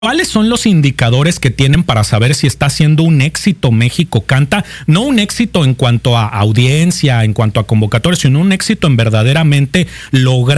¿Cuáles son los indicadores que tienen para saber si está siendo un éxito México Canta? No un éxito en cuanto a audiencia, en cuanto a convocatorias, sino un éxito en verdaderamente lograr